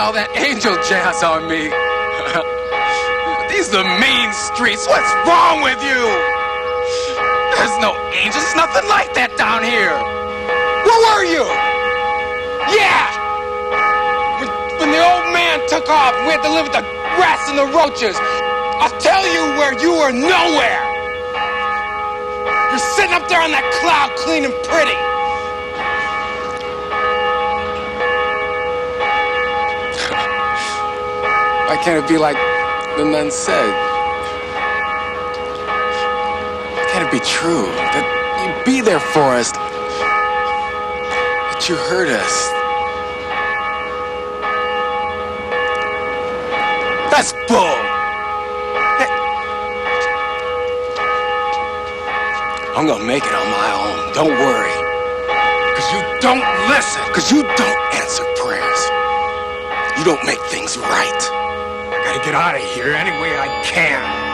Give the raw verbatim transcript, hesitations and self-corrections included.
all that angel jazz on me. These are the mean streets. What's wrong with you? There's no angels. There's nothing like that down here. Where were you? Yeah! When, when the old man took off, we had to live with the rats and the roaches. I'll tell you where you were nowhere. You're sitting up there on that cloud clean and pretty. Why can't it be like the nun said? Why can't it be true that you'd be there for us? That you heard us? That's bull! Hey. I'm gonna make it on my own, don't worry. Cause you don't listen, cause you don't answer prayers. You don't make things right. I gotta get out of here any way I can.